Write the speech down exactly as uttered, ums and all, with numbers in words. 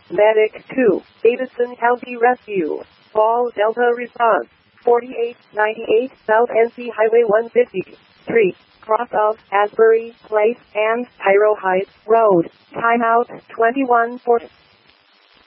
Medic two, Davidson County Rescue. Ball Delta response. forty-eight ninety-eight South N C Highway one fifty-three. Cross of Asbury Place and Tyro Heights Road. Timeout twenty-one forty.